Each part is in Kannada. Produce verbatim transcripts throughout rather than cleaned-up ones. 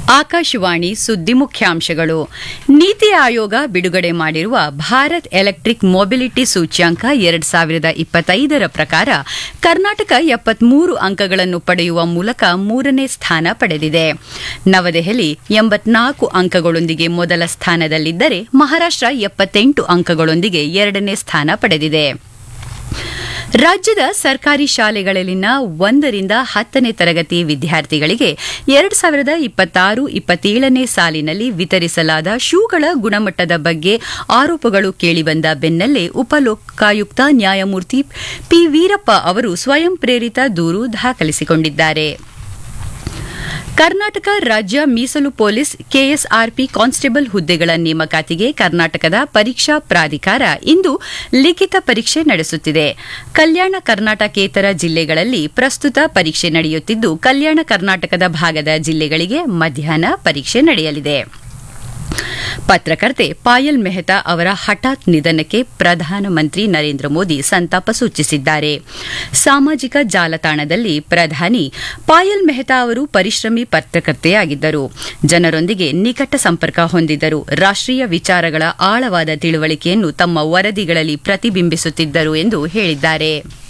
ಆಕಾಶವಾಣಿ ಸುದ್ದಿ ಮುಖ್ಯಾಂಶಗಳು. ನೀತಿ ಆಯೋಗ ಬಿಡುಗಡೆ ಮಾಡಿರುವ ಭಾರತ್ ಎಲೆಕ್ಟ್ರಿಕ್ ಮೊಬಿಲಿಟಿ ಸೂಚ್ಯಂಕ ಎರಡ್ ಸಾವಿರದ ಇಪ್ಪತ್ತೈದರ ಪ್ರಕಾರ ಕರ್ನಾಟಕ ಎಪ್ಪತ್ಮೂರು ಅಂಕಗಳನ್ನು ಪಡೆಯುವ ಮೂಲಕ ಮೂರನೇ ಸ್ಥಾನ ಪಡೆದಿದೆ. ನವದೆಹಲಿ ಎಂಬತ್ನಾಲ್ಕು ಅಂಕಗಳೊಂದಿಗೆ ಮೊದಲ ಸ್ಥಾನದಲ್ಲಿದ್ದರೆ ಮಹಾರಾಷ್ಟ್ರ ಎಪ್ಪತ್ತೆಂಟು ಅಂಕಗಳೊಂದಿಗೆ ಎರಡನೇ ಸ್ಥಾನ ಪಡೆದಿದೆ. ರಾಜ್ಯದ ಸರ್ಕಾರಿ ಶಾಲೆಗಳಲ್ಲಿನ ಒಂದರಿಂದ ಹತ್ತನೇ ತರಗತಿ ವಿದ್ಯಾರ್ಥಿಗಳಿಗೆ ಎರಡ್ ಸಾವಿರದ ಇಪ್ಪತ್ತಾರು ಇಪ್ಪತ್ತೇಳನೇ ಸಾಲಿನಲ್ಲಿ ವಿತರಿಸಲಾದ ಶೂಗಳ ಗುಣಮಟ್ಟದ ಬಗ್ಗೆ ಆರೋಪಗಳು ಕೇಳಿಬಂದ ಬೆನ್ನಲ್ಲೇ ಉಪಲೋಕಾಯುಕ್ತ ನ್ಯಾಯಮೂರ್ತಿ ಪಿ ವೀರಪ್ಪ ಅವರು ಸ್ವಯಂ ಪ್ರೇರಿತ ದೂರು ದಾಖಲಿಸಿಕೊಂಡಿದ್ದಾರೆ. ಕರ್ನಾಟಕ ರಾಜ್ಯ ಮೀಸಲು ಪೊಲೀಸ್ ಕೆಎಸ್ಆರ್ಪಿ ಕಾನ್ಸ್ಟೇಬಲ್ ಹುದ್ದೆಗಳ ನೇಮಕಾತಿಗೆ ಕರ್ನಾಟಕದ ಪರೀಕ್ಷಾ ಪ್ರಾಧಿಕಾರ ಇಂದು ಲಿಖಿತ ಪರೀಕ್ಷೆ ನಡೆಸುತ್ತಿದೆ. ಕಲ್ಯಾಣ ಕರ್ನಾಟಕೇತರ ಜಿಲ್ಲೆಗಳಲ್ಲಿ ಪ್ರಸ್ತುತ ಪರೀಕ್ಷೆ ನಡೆಯುತ್ತಿದ್ದು, ಕಲ್ಯಾಣ ಕರ್ನಾಟಕದ ಭಾಗದ ಜಿಲ್ಲೆಗಳಿಗೆ ಮಧ್ಯಾಹ್ನ ಪರೀಕ್ಷೆ ನಡೆಯಲಿದೆ. ಪತ್ರಕರ್ತೆ ಪಾಯಲ್ ಮೆಹ್ತಾ ಅವರ ಹಠಾತ್ ನಿಧನಕ್ಕೆ ಪ್ರಧಾನಮಂತ್ರಿ ನರೇಂದ್ರ ಮೋದಿ ಸಂತಾಪ ಸೂಚಿಸಿದ್ದಾರೆ. ಸಾಮಾಜಿಕ ಜಾಲತಾಣದಲ್ಲಿ ಪ್ರಧಾನಿ ಪಾಯಲ್ ಮೆಹ್ತಾ ಅವರು ಪರಿಶ್ರಮಿ ಪತ್ರಕರ್ತೆಯಾಗಿದ್ದರು, ಜನರೊಂದಿಗೆ ನಿಕಟ ಸಂಪರ್ಕ ಹೊಂದಿದ್ದರು, ರಾಷ್ಟ್ರೀಯ ವಿಚಾರಗಳ ಆಳವಾದ ತಿಳುವಳಿಕೆಯನ್ನು ತಮ್ಮ ವರದಿಗಳಲ್ಲಿ ಪ್ರತಿಬಿಂಬಿಸುತ್ತಿದ್ದರು ಎಂದು ಹೇಳಿದ್ದಾರೆ.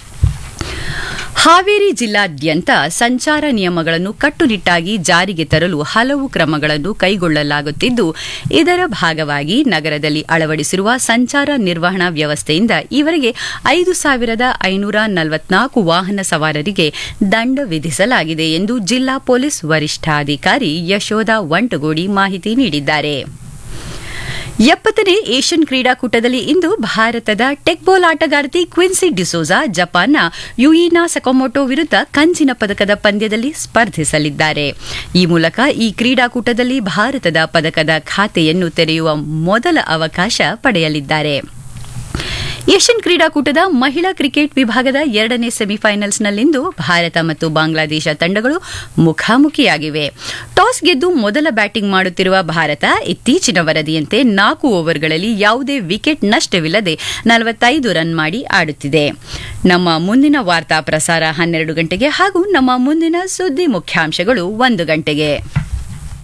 ಹಾವೇರಿ ಜಿಲ್ಲಾದ್ಯಂತ ಸಂಚಾರ ನಿಯಮಗಳನ್ನು ಕಟ್ಟುನಿಟ್ಟಾಗಿ ಜಾರಿಗೆ ತರಲು ಹಲವು ಕ್ರಮಗಳನ್ನು ಕೈಗೊಳ್ಳಲಾಗುತ್ತಿದ್ದು, ಇದರ ಭಾಗವಾಗಿ ನಗರದಲ್ಲಿ ಅಳವಡಿಸಿರುವ ಸಂಚಾರ ನಿರ್ವಹಣಾ ವ್ಯವಸ್ಥೆಯಿಂದ ಈವರೆಗೆ ಐದು ಸಾವಿರದ ಐನೂರ ನಲವತ್ನಾಲ್ಕು ವಾಹನ ಸವಾರರಿಗೆ ದಂಡ ವಿಧಿಸಲಾಗಿದೆ ಎಂದು ಜಿಲ್ಲಾ ಪೊಲೀಸ್ ವರಿಷ್ಠಾಧಿಕಾರಿ ಯಶೋಧ ವಂಟಗೋಡಿ ಮಾಹಿತಿ ನೀಡಿದ್ದಾರೆ. ಎಪ್ಪತ್ತನೇ ಏಷ್ಯನ್ ಕ್ರೀಡಾಕೂಟದಲ್ಲಿ ಇಂದು ಭಾರತದ ಟೆಕ್ಬಾಲ್ ಆಟಗಾರ್ತಿ ಕ್ವಿನ್ಸಿ ಡಿಸೋಜಾ ಜಪಾನ್ನ ಯುಯಿನಾ ಸಕಾಮೋಟೊ ವಿರುದ್ಧ ಕಂಚಿನ ಪದಕದ ಪಂದ್ಯದಲ್ಲಿ ಸ್ಪರ್ಧಿಸಲಿದ್ದಾರೆ. ಈ ಮೂಲಕ ಈ ಕ್ರೀಡಾಕೂಟದಲ್ಲಿ ಭಾರತದ ಪದಕದ ಖಾತೆಯನ್ನು ತೆರೆಯುವ ಮೊದಲ ಅವಕಾಶ ಪಡೆಯಲಿದ್ದಾರೆ. ಏಷ್ಯನ್ ಕ್ರೀಡಾಕೂಟದ ಮಹಿಳಾ ಕ್ರಿಕೆಟ್ ವಿಭಾಗದ ಎರಡನೇ ಸೆಮಿಫೈನಲ್ಸ್ನಲ್ಲಿಂದು ಭಾರತ ಮತ್ತು ಬಾಂಗ್ಲಾದೇಶ ತಂಡಗಳು ಮುಖಾಮುಖಿಯಾಗಿವೆ. ಟಾಸ್ ಗೆದ್ದು ಮೊದಲ ಬ್ಯಾಟಿಂಗ್ ಮಾಡುತ್ತಿರುವ ಭಾರತ ಇತ್ತೀಚಿನ ವರದಿಯಂತೆ ನಾಲ್ಕು ಓವರ್ಗಳಲ್ಲಿ ಯಾವುದೇ ವಿಕೆಟ್ ನಷ್ಟವಿಲ್ಲದೆ ನಲವತ್ತೈದು ರನ್ ಮಾಡಿ ಆಡುತ್ತಿದೆ. ನಮ್ಮ ಮುಂದಿನ ವಾರ್ತಾ ಪ್ರಸಾರ ಹನ್ನೆರಡು ಗಂಟೆಗೆ ಹಾಗೂ ನಮ್ಮ ಮುಂದಿನ ಸುದ್ದಿ ಮುಖ್ಯಾಂಶಗಳು ಒಂದು ಗಂಟೆಗೆ.